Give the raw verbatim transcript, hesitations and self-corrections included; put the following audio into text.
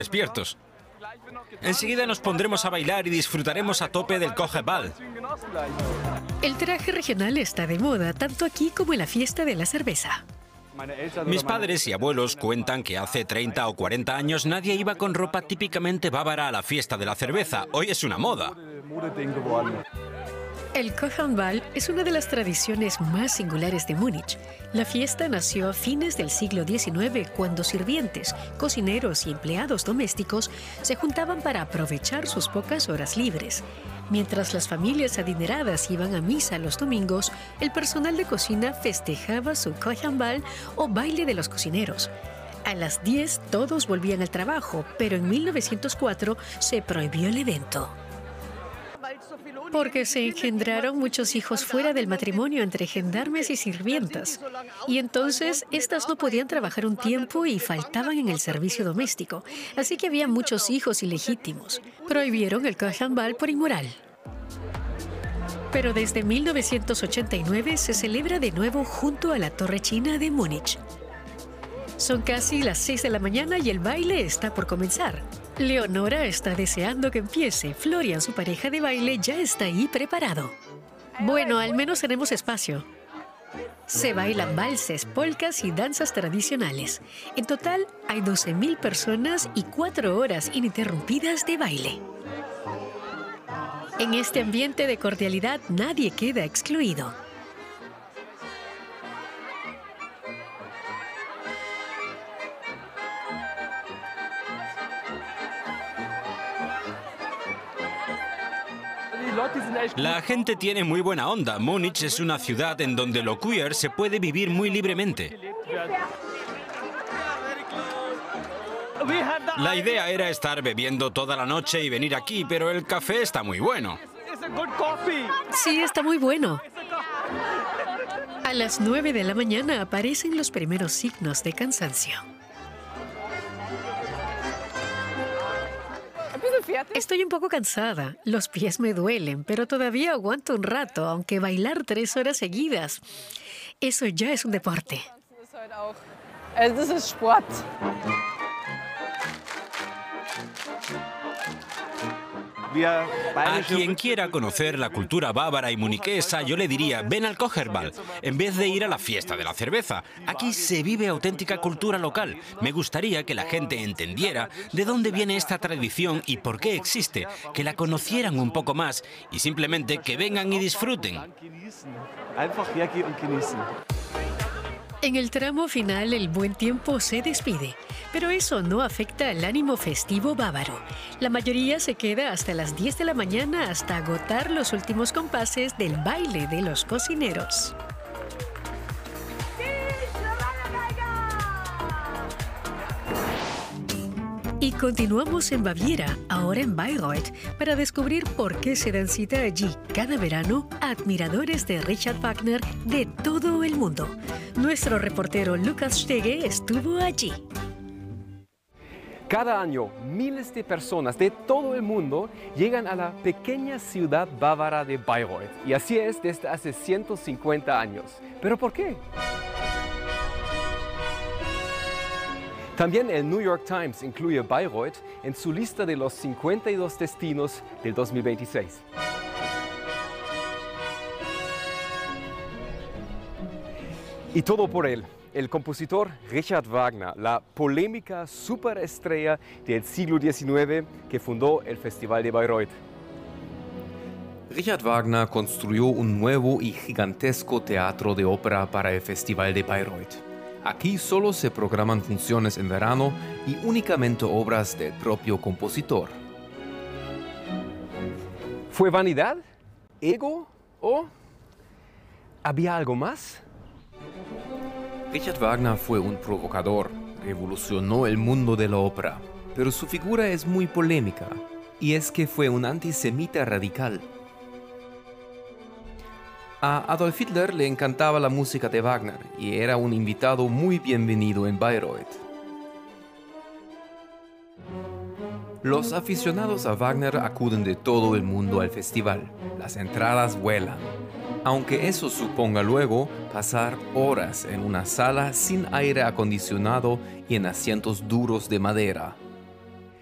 despiertos. Enseguida nos pondremos a bailar y disfrutaremos a tope del Kocherball. El traje regional está de moda, tanto aquí como en la fiesta de la cerveza. Mis padres y abuelos cuentan que hace treinta o cuarenta años nadie iba con ropa típicamente bávara a la fiesta de la cerveza. Hoy es una moda. El Kocherball es una de las tradiciones más singulares de Múnich. La fiesta nació a fines del siglo diecinueve, cuando sirvientes, cocineros y empleados domésticos se juntaban para aprovechar sus pocas horas libres. Mientras las familias adineradas iban a misa los domingos, el personal de cocina festejaba su Kocherball o baile de los cocineros. A las diez todos volvían al trabajo, pero en mil novecientos cuatro se prohibió el evento. Porque se engendraron muchos hijos fuera del matrimonio entre gendarmes y sirvientas. Y entonces, estas no podían trabajar un tiempo y faltaban en el servicio doméstico. Así que había muchos hijos ilegítimos. Prohibieron el Kocherball por inmoral. Pero desde mil novecientos ochenta y nueve se celebra de nuevo junto a la Torre China de Múnich. Son casi las seis de la mañana y el baile está por comenzar. Leonora está deseando que empiece. Florian, su pareja de baile, ya está ahí preparado. Bueno, al menos tenemos espacio. Se bailan valses, polcas y danzas tradicionales. En total, hay doce mil personas y cuatro horas ininterrumpidas de baile. En este ambiente de cordialidad, nadie queda excluido. La gente tiene muy buena onda. Múnich es una ciudad en donde lo queer se puede vivir muy libremente. La idea era estar bebiendo toda la noche y venir aquí, pero el café está muy bueno. Sí, está muy bueno. A las nueve de la mañana aparecen los primeros signos de cansancio. Estoy un poco cansada, los pies me duelen, pero todavía aguanto un rato, aunque bailar tres horas seguidas, eso ya es un deporte. A quien quiera conocer la cultura bávara y muniquesa, yo le diría, ven al Kocherball, en vez de ir a la fiesta de la cerveza. Aquí se vive auténtica cultura local. Me gustaría que la gente entendiera de dónde viene esta tradición y por qué existe, que la conocieran un poco más y simplemente que vengan y disfruten. En el tramo final, el buen tiempo se despide, pero eso no afecta al ánimo festivo bávaro. La mayoría se queda hasta las diez de la mañana hasta agotar los últimos compases del baile de los cocineros. Y continuamos en Baviera, ahora en Bayreuth, para descubrir por qué se dan cita allí cada verano a admiradores de Richard Wagner de todo el mundo. Nuestro reportero Lukas Stege estuvo allí. Cada año, miles de personas de todo el mundo llegan a la pequeña ciudad bávara de Bayreuth. Y así es desde hace ciento cincuenta años. ¿Pero por qué? También el New York Times incluye Bayreuth en su lista de los cincuenta y dos destinos del dos mil veintiséis. Y todo por él, el compositor Richard Wagner, la polémica superestrella del siglo diecinueve que fundó el Festival de Bayreuth. Richard Wagner construyó un nuevo y gigantesco teatro de ópera para el Festival de Bayreuth. Aquí solo se programan funciones en verano y únicamente obras del propio compositor. ¿Fue vanidad? ¿Ego? ¿O había algo más? Richard Wagner fue un provocador, revolucionó el mundo de la ópera, pero su figura es muy polémica, y es que fue un antisemita radical. A Adolf Hitler le encantaba la música de Wagner y era un invitado muy bienvenido en Bayreuth. Los aficionados a Wagner acuden de todo el mundo al festival. Las entradas vuelan, aunque eso suponga luego pasar horas en una sala sin aire acondicionado y en asientos duros de madera.